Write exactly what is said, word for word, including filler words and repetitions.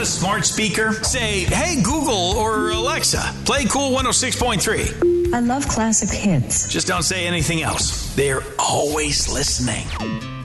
a smart speaker? Say, hey, Google or Alexa, play Cool one oh six point three. I love classic hits. Just don't say anything else. They're always listening.